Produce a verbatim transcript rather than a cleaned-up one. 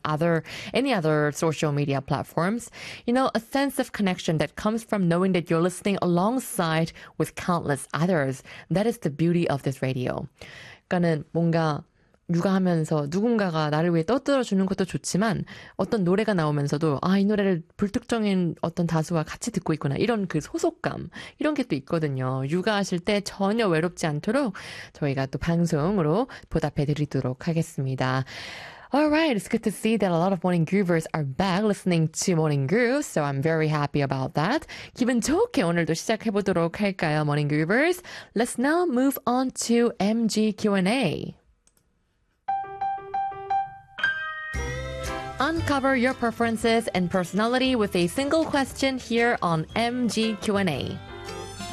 other any other social media platforms. You know, a sense of connection that comes from knowing that you're listening alongside with countless others. That is the beauty of this radio. 그러니까는 뭔가 육아하면서 누군가가 나를 위해 떠들어주는 것도 좋지만 어떤 노래가 나오면서도 아, 이 노래를 불특정인 어떤 다수와 같이 듣고 있구나. 이런 그 소속감, 이런 게 또 있거든요. 육아하실 때 전혀 외롭지 않도록 저희가 또 방송으로 보답해 드리도록 하겠습니다. Alright, it's good to see that a lot of Morning Groovers are back listening to Morning Groove, so I'm very happy about that. 기분 좋게 오늘도 시작해보도록 할까요, Morning Groovers? Let's now move on to 엠지 Q and A. Uncover your preferences and personality with a single question here on 엠지 Q and A.